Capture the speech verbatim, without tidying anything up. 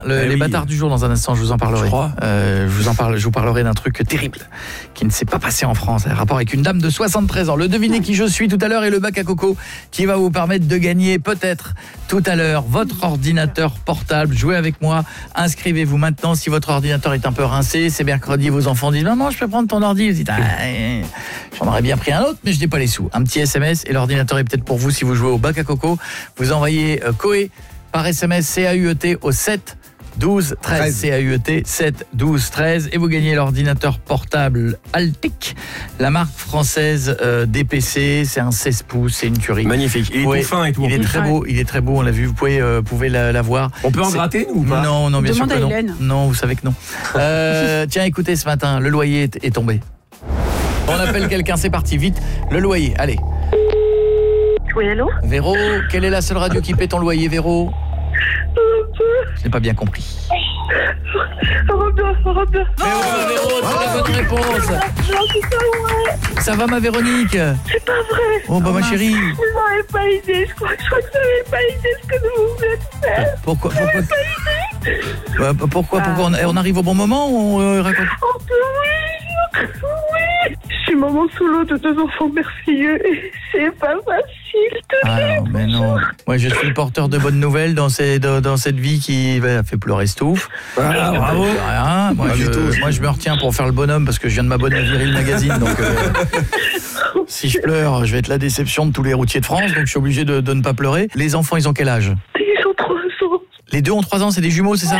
Le, eh les oui. bâtards du jour, dans un instant, je vous en parlerai. Je crois. Euh, je vous en parle, je vous parlerai d'un truc terrible qui ne s'est pas passé en France. Un rapport avec une dame de soixante-treize ans. Le devinez qui je suis tout à l'heure et le bac à coco qui va vous permettre de gagner peut-être tout à l'heure votre ordinateur portable. Jouez avec moi. Inscrivez-vous maintenant si votre ordinateur est un peu rincé. C'est mercredi, vos enfants disent maman, je peux prendre ton ordi. Vous dites ah, j'en aurais bien pris un autre, mais je n'ai pas les sous. Un petit S M S et l'ordinateur est peut-être pour vous si vous jouez au bac à coco. Vous envoyez euh, Coé par S M S C A U E T au sept douze treize, C A U E T sept douze treize et vous gagnez l'ordinateur portable Altic, la marque française euh, D P C, c'est un seize pouces, c'est une tuerie. Magnifique, il est Ouais, tout fin et tout. Il est très beau, il est très beau, on l'a vu, vous pouvez euh, pouvez la, la voir. On peut en C'est... gratter nous ou pas? Non, non, bien Demande sûr que à non. Hélène. Non, vous savez que non. Euh, tiens, écoutez, ce matin, le loyer est, est tombé. On appelle quelqu'un, c'est parti, vite, le loyer, allez. Oui, allô? Véro, quelle est la seule radio qui paie ton loyer, Véro? Je n'ai pas bien compris. Europe deux, Europe deux. Mais ouais, Véro, c'est la bonne réponse. Non, c'est pas vrai. Ça va ma Véronique? C'est pas vrai. Oh bah ma chérie. Vous n'avez pas idée. Je crois, je crois que vous n'avez pas idée ce que vous venez de faire. Pourquoi pourquoi Bah, pourquoi, pourquoi on, on arrive au bon moment ou on euh, raconte? Oh, oui, oui. Je suis maman solo de deux enfants merveilleux et c'est pas facile. Ah non, mais non. Moi je suis porteur de bonnes nouvelles dans, ces, dans, dans cette vie qui bah, fait pleurer Stouff. Voilà, bravo. Rien. Moi, je, moi je me retiens pour faire le bonhomme parce que je viens de m'abonner à Viril Magazine. Donc euh, si je pleure, je vais être la déception de tous les routiers de France. Donc je suis obligé de, de ne pas pleurer. Les enfants, ils ont quel âge? Ils ont trois ans. Les deux ont trois ans, c'est des jumeaux, c'est ça?